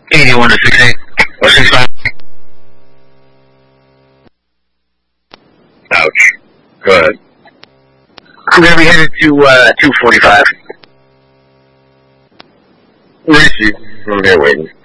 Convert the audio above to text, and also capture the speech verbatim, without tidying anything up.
eighty-one to six eight or six five. Ouch. Go ahead. I'm going to be headed to uh, two forty-five. Where is she? I'm here waiting.